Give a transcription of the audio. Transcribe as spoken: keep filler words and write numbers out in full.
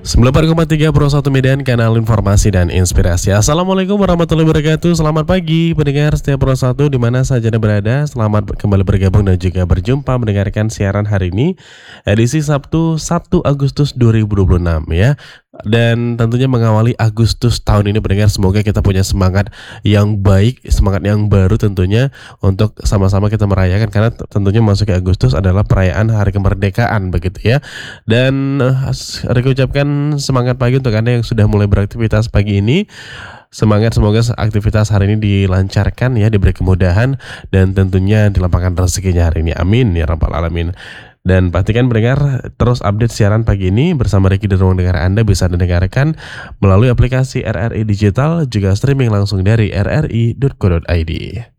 sembilan puluh empat koma tiga Pro satu Medan, kanal informasi dan inspirasi. Assalamualaikum warahmatullahi wabarakatuh. Selamat pagi pendengar setia Pro satu di mana saja Anda berada. Selamat kembali bergabung dan juga berjumpa mendengarkan siaran hari ini, edisi Sabtu satu Agustus dua ribu dua puluh enam ya. Dan tentunya mengawali Agustus tahun ini pendengar, semoga kita punya semangat yang baik, semangat yang baru tentunya untuk sama-sama kita merayakan, karena tentunya masuk ke Agustus adalah perayaan Hari Kemerdekaan begitu ya. Dan uh, Riki ucapkan semangat pagi untuk Anda yang sudah mulai beraktivitas pagi ini. Semangat, semoga aktivitas hari ini dilancarkan ya, diberi kemudahan dan tentunya dilapangkan rezekinya hari ini. Amin ya rabbal alamin. Dan pastikan pendengar terus update siaran pagi ini bersama Riki dan ruang dengar Anda bisa didengarkan melalui aplikasi R R I Digital, juga streaming langsung dari r r i dot co dot i d.